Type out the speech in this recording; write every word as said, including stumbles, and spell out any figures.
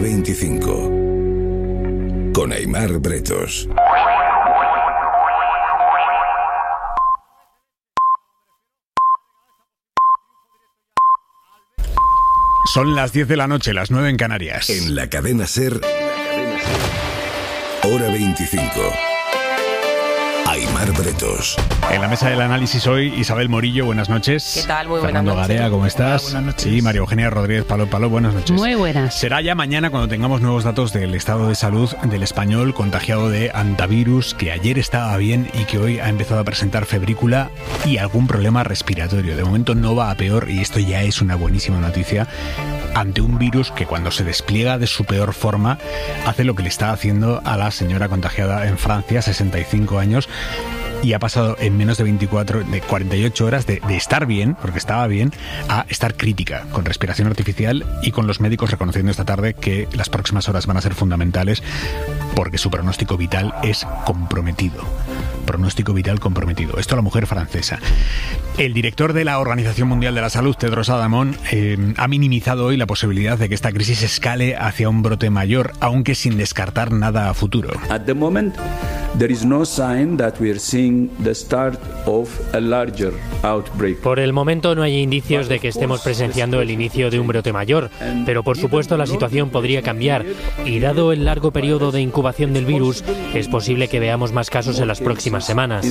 veinticinco. Con Aimar Bretos. Son las diez de la noche, las nueve en Canarias. En la cadena SER, Hora veinticinco. Aimar Bretos. En la mesa del análisis hoy, Isabel Morillo, buenas noches. ¿Qué tal? Muy Fernando buenas noches. Garea, ¿cómo estás? Hola, buenas noches. Sí, María Eugenia Rodríguez Paló Paló, buenas noches. Muy buenas. Será ya mañana cuando tengamos nuevos datos del estado de salud del español contagiado de antivirus, que ayer estaba bien y que hoy ha empezado a presentar febrícula y algún problema respiratorio. De momento no va a peor y esto ya es una buenísima noticia ante un virus que cuando se despliega de su peor forma hace lo que le está haciendo a la señora contagiada en Francia, sesenta y cinco años, y ha pasado en menos de veinticuatro, de cuarenta y ocho horas de, de estar bien, porque estaba bien, a estar crítica, con respiración artificial y con los médicos reconociendo esta tarde que las próximas horas van a ser fundamentales porque su pronóstico vital es comprometido. Pronóstico vital comprometido. Esto a la mujer francesa. El director de la Organización Mundial de la Salud, Tedros Adhanom, eh, ha minimizado hoy la posibilidad de que esta crisis escale hacia un brote mayor, aunque sin descartar nada a futuro. At the moment, there is no sign that we are seeing the start of a larger outbreak. Por el momento no hay indicios de que estemos presenciando el inicio de un brote mayor, pero por supuesto la situación podría cambiar y dado el largo periodo de incubación del virus, es posible que veamos más casos en las próximas semanas.